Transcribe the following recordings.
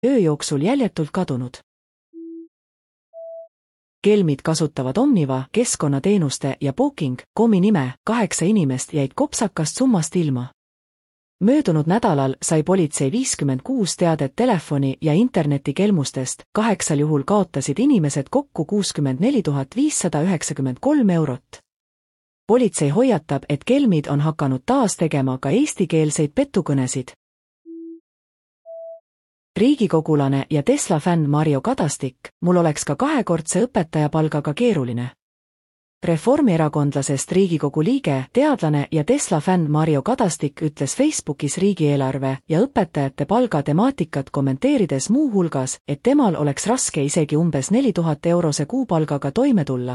öö jooksul jäljetult kadunud. Kelmid kasutavad Omniva, keskkonnateenuste ja Booking.comi nime, 8 inimest jäid kopsakast summast ilma. Möödunud nädalal sai politsei 56 teadet telefoni- ja internetikelmustest, 8 juhul kaotasid inimesed kokku 64 593 eurot. Politsei hoiatab, et kelmid on hakanud taas tegema ka eestikeelseid petukõnesid. Riigikogulane ja Tesla fänn Mario Kadastik, mul oleks ka 2-kordse õpetajapalgaga keeruline. Reformierakondlasest Riigikogu liige, teadlane ja Tesla fänn Mario Kadastik ütles Facebookis riigieelarve ja õpetajate palga temaatikat kommenteerides muu hulgas, et temal oleks raske isegi umbes 4000 eurose kuupalgaga toime tulla.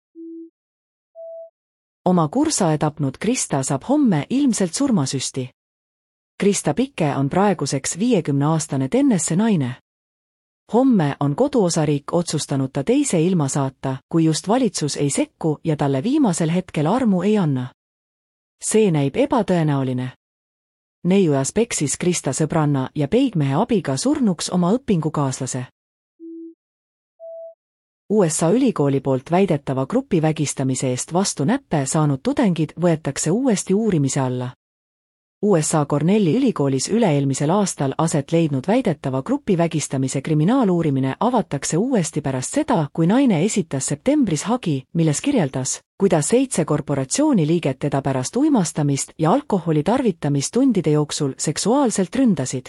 Oma kursae tapnud Krista saab homme ilmselt surmasüsti. Krista Pikke on praeguseks 50-aastane tennesse naine. Homme on koduosariik otsustanud ta teise ilma saata, kui just valitsus ei sekku ja talle viimasel hetkel armu ei anna. See näib ebatõenäoline. Neiujas peksis Krista sõbranna ja peigmehe abiga surnuks oma õpingukaaslase. USA ülikooli poolt väidetava grupivägistamise eest vastu näppe saanud tudengid võetakse uuesti uurimise alla. USA Cornelli ülikoolis üle-eelmisel aastal aset leidnud väidetava grupivägistamise kriminaaluurimine avatakse uuesti pärast seda, kui naine esitas septembris hagi, milles kirjeldas, kuidas 7 korporatsiooni liiget teda pärast uimastamist ja alkoholi tarvitamist tundide jooksul seksuaalselt ründasid.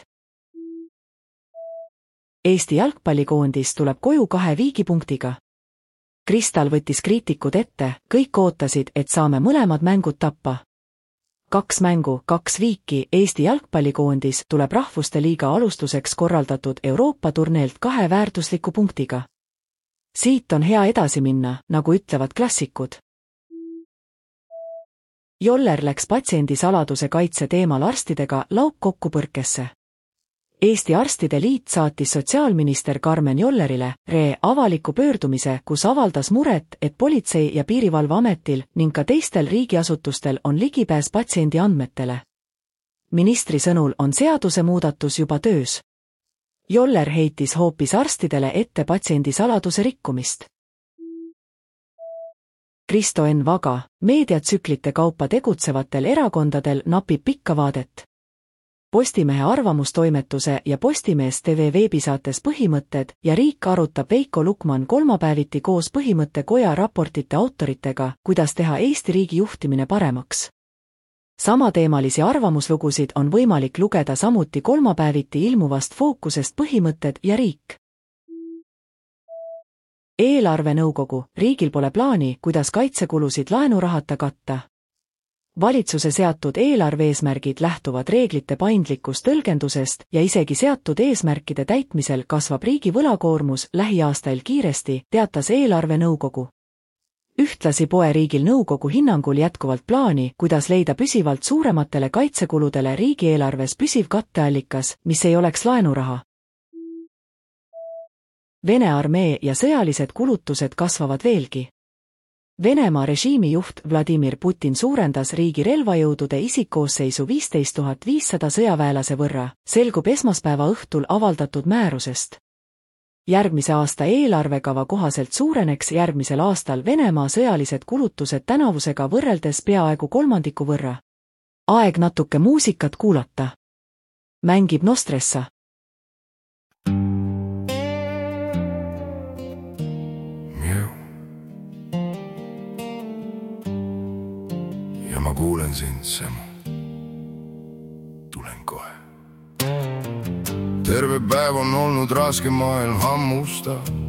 Eesti jalgpallikoondis tuleb koju 2 viigipunktiga. Kristal võttis kriitikud ette, kõik ootasid, et saame mõlemad mängud tappa. 2 mängu, 2 viiki, Eesti jalgpallikoondis tuleb Rahvuste liiga alustuseks korraldatud Euroopa turneelt 2 väärtusliku punktiga. Siit on hea edasi minna, nagu ütlevad klassikud. Joller läks patsiendi saladuse kaitse teemal arstidega laupkokkupõrkesse. Eesti Arstide Liit saatis sotsiaalminister Karmen Jollerile avaliku pöördumise, kus avaldas muret, et Politsei- ja Piirivalveametil ning ka teistel riigiasutustel on ligipääs patsiendi andmetele. Ministri sõnul on seadusemuudatus juba töös. Joller heitis hoopis arstidele ette patsiendi saladuse rikkumist. Kristo Enn Vaga, meediatsüklite kaupa tegutsevatel erakondadel napib pikka vaadet. Postimehe arvamustoimetuse ja Postimees TV veebisaates Põhimõtted ja riik arutab Veiko Lukman kolmapäeviti koos Põhimõttekoja raportite autoritega, kuidas teha Eesti riigi juhtimine paremaks. Samateemalisi arvamuslugusid on võimalik lugeda samuti kolmapäeviti ilmuvast fookusest Põhimõtted ja riik. Eelarvenõukogu, riigil pole plaani, kuidas kaitsekulusid laenurahata katta. Valitsuse seatud eelarveeesmärgid lähtuvad reeglite paindlikust tõlgendusest ja isegi seatud eesmärkide täitmisel kasvab riigi võlakoormus lähiaastail kiiresti, teatas eelarvenõukogu. Ühtlasi poe riigil nõukogu hinnangul jätkuvalt plaani, kuidas leida püsivalt suurematele kaitsekuludele riigieelarves püsiv katteallikas, mis ei oleks laenuraha. Vene armee ja sõjalised kulutused kasvavad veelgi. Venemaa režiimi juht Vladimir Putin suurendas riigi relvajõudude isikkoosseisu 15 500 sõjaväelase võrra, selgub esmaspäeva õhtul avaldatud määrusest. Järgmise aasta eelarvekava kohaselt suureneks järgmisel aastal Venemaa sõjalised kulutused tänavusega võrreldes peaaegu kolmandiku võrra. Aeg natuke muusikat kuulata. Mängib Nostressa. Ma kuulen sind, Semu. Tulen kohe. Terve päev on olnud raske, maailm hammustab.